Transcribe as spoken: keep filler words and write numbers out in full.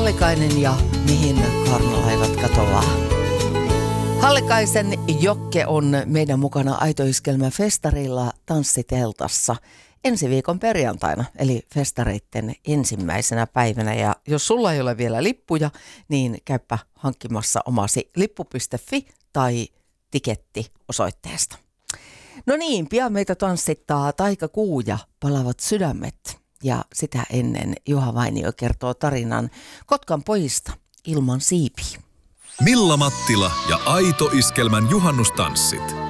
Hallikainen ja mihin kaarnalaivat katoaa. Hallikaisen Jokke on meidän mukana Aito-iskelmä festarilla tanssiteltassa ensi viikon perjantaina, eli festareitten ensimmäisenä päivänä. Ja jos sulla ei ole vielä lippuja, niin käypä hankkimassa omasi lippu piste fi tai tiketti osoitteesta. No niin, pian meitä tanssittaa Taikakuu ja Palavat sydämet. Ja sitä ennen Juha Vainio kertoo tarinan Kotkan pojista ilman siipiä. Milla Mattila ja Aito-iskelmän juhannustanssit.